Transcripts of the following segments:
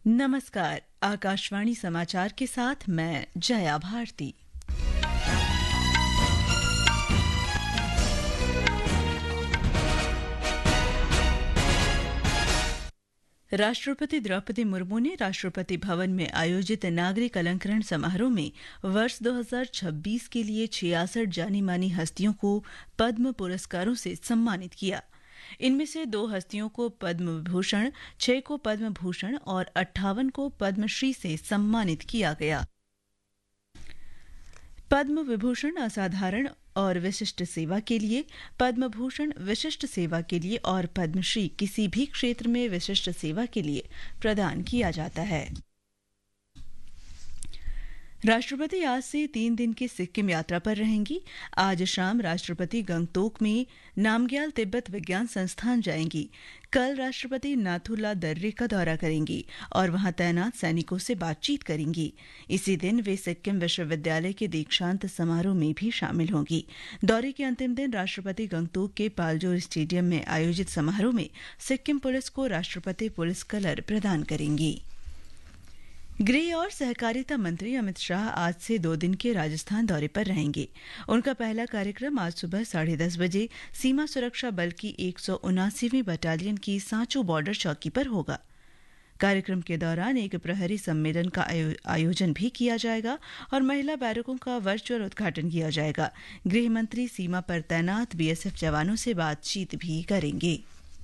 नमस्कार। आकाशवाणी समाचार के साथ मैं जया भारती। राष्ट्रपति द्रौपदी मुर्मू ने राष्ट्रपति भवन में आयोजित नागरिक अलंकरण समारोह में वर्ष 2026 के लिए 66 जानी मानी हस्तियों को पद्म पुरस्कारों से सम्मानित किया। इनमें से 2 हस्तियों को पद्म विभूषण, 6 को पद्म भूषण और 58 को पद्मश्री से सम्मानित किया गया। पद्म विभूषण असाधारण और विशिष्ट सेवा के लिए, पद्म भूषण विशिष्ट सेवा के लिए और पद्मश्री किसी भी क्षेत्र में विशिष्ट सेवा के लिए प्रदान किया जाता है। राष्ट्रपति आज से 3 दिन की सिक्किम यात्रा पर रहेंगी। आज शाम राष्ट्रपति गंगटोक में नामग्याल तिब्बत विज्ञान संस्थान जाएंगी। कल राष्ट्रपति नाथुला दर्रे का दौरा करेंगी और वहां तैनात सैनिकों से बातचीत करेंगी। इसी दिन वे सिक्किम विश्वविद्यालय के दीक्षांत समारोह में भी शामिल होंगी। दौरे के अंतिम दिन राष्ट्रपति गंगटोक के पालजोर स्टेडियम में आयोजित समारोह में सिक्किम पुलिस को राष्ट्रपति पुलिस कलर प्रदान करेंगी। गृह और सहकारिता मंत्री अमित शाह आज से 2 दिन के राजस्थान दौरे पर रहेंगे। उनका पहला कार्यक्रम आज सुबह 10:30 बजे सीमा सुरक्षा बल की 179वीं बटालियन की सांचो बॉर्डर चौकी पर होगा। कार्यक्रम के दौरान एक प्रहरी सम्मेलन का आयोजन भी किया जाएगा और महिला बैरकों का वर्चुअल उद्घाटन किया जाएगा। गृह मंत्री सीमा पर तैनात बीएसएफ जवानों से बातचीत भी करेंगे।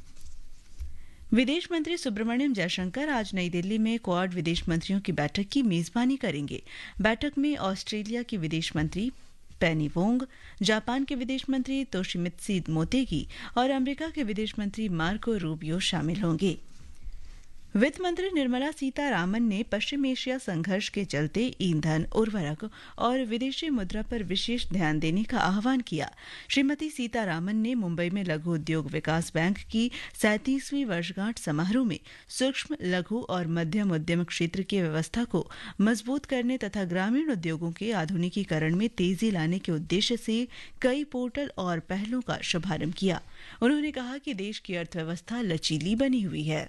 विदेश मंत्री सुब्रमण्यम जयशंकर आज नई दिल्ली में क्वाड विदेश मंत्रियों की बैठक की मेजबानी करेंगे। बैठक में ऑस्ट्रेलिया की विदेश मंत्री पेनी वोंग, जापान के विदेश मंत्री तोशिमित्सु मोटेगी और अमेरिका के विदेश मंत्री मार्को रूबियो शामिल होंगे। वित्त मंत्री निर्मला सीतारामन ने पश्चिम एशिया संघर्ष के चलते ईंधन, उर्वरक और विदेशी मुद्रा पर विशेष ध्यान देने का आह्वान किया। श्रीमती सीतारामन ने मुंबई में लघु उद्योग विकास बैंक की 37वीं वर्षगांठ समारोह में सूक्ष्म, लघु और मध्यम उद्यम क्षेत्र की व्यवस्था को मजबूत करने तथा ग्रामीण उद्योगों के आधुनिकीकरण में तेजी लाने के उद्देश्य से कई पोर्टल और पहलों का शुभारंभ किया। उन्होंने कहा कि देश की अर्थव्यवस्था लचीली बनी हुई है।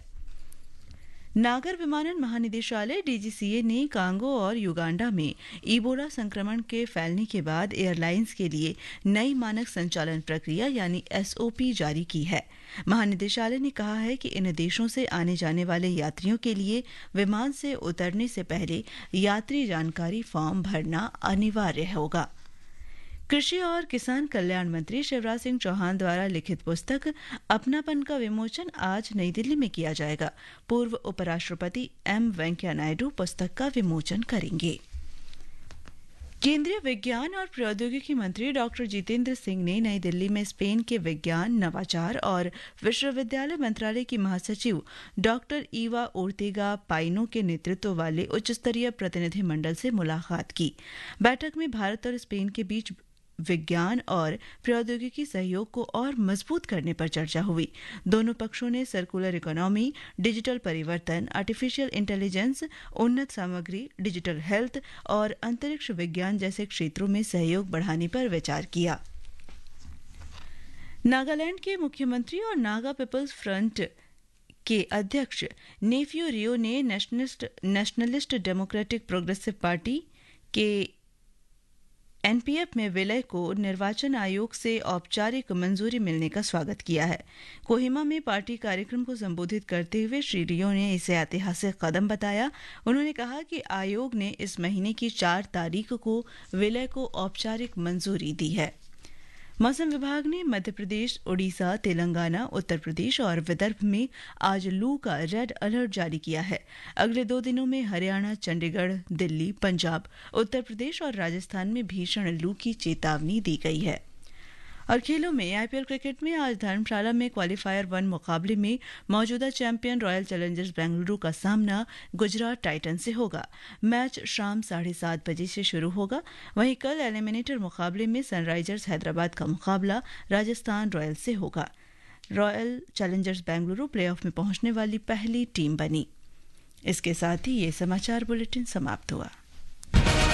नागर विमानन महानिदेशालय डीजीसीए ने कांगो और युगांडा में इबोला संक्रमण के फैलने के बाद एयरलाइंस के लिए नई मानक संचालन प्रक्रिया यानी एसओपी जारी की है। महानिदेशालय ने कहा है कि इन देशों से आने जाने वाले यात्रियों के लिए विमान से उतरने से पहले यात्री जानकारी फॉर्म भरना अनिवार्य होगा। कृषि और किसान कल्याण मंत्री शिवराज सिंह चौहान द्वारा लिखित पुस्तक अपनापन का विमोचन आज नई दिल्ली में किया जाएगा। पूर्व उपराष्ट्रपति एम वेंकैया नायडू पुस्तक का विमोचन करेंगे। केंद्रीय विज्ञान और प्रौद्योगिकी मंत्री डॉक्टर जितेंद्र सिंह ने नई दिल्ली में स्पेन के विज्ञान, नवाचार और विश्वविद्यालय मंत्रालय की महासचिव डॉक्टर ईवा ओर्तेगा पाइनो के नेतृत्व वाले उच्च स्तरीय प्रतिनिधि मंडल से मुलाकात की। बैठक में भारत और स्पेन के बीच विज्ञान और प्रौद्योगिकी सहयोग को और मजबूत करने पर चर्चा हुई। दोनों पक्षों ने सर्कुलर इकोनॉमी, डिजिटल परिवर्तन, आर्टिफिशियल इंटेलिजेंस, उन्नत सामग्री, डिजिटल हेल्थ और अंतरिक्ष विज्ञान जैसे क्षेत्रों में सहयोग बढ़ाने पर विचार किया। नागालैंड के मुख्यमंत्री और नागा पीपल्स फ्रंट के अध्यक्ष नेफ्यू रियो ने नेशनलिस्ट डेमोक्रेटिक प्रोग्रेसिव पार्टी के एनपीएफ में विलय को निर्वाचन आयोग से औपचारिक मंजूरी मिलने का स्वागत किया है। कोहिमा में पार्टी कार्यक्रम को संबोधित करते हुए श्री रियो ने इसे ऐतिहासिक कदम बताया। उन्होंने कहा कि आयोग ने इस महीने की 4 तारीख को विलय को औपचारिक मंजूरी दी है। मौसम विभाग ने मध्य प्रदेश, ओडिशा, तेलंगाना, उत्तर प्रदेश और विदर्भ में आज लू का रेड अलर्ट जारी किया है। अगले 2 दिनों में हरियाणा, चंडीगढ़, दिल्ली, पंजाब, उत्तर प्रदेश और राजस्थान में भीषण लू की चेतावनी दी गई है। और खेलों में आईपीएल क्रिकेट में आज धर्मशाला में क्वालीफायर 1 मुकाबले में मौजूदा चैंपियन रॉयल चैलेंजर्स बेंगलुरु का सामना गुजरात टाइटन से होगा। मैच शाम 7:30 बजे से शुरू होगा। वहीं कल एलिमिनेटर मुकाबले में सनराइजर्स हैदराबाद का मुकाबला राजस्थान रॉयल से होगा। रॉयल चैलेंजर्स बेंगलुरु प्लेऑफ में पहुंचने वाली पहली टीम बनी। इसके साथ ही ये समाचार बुलेटिन समाप्त हुआ।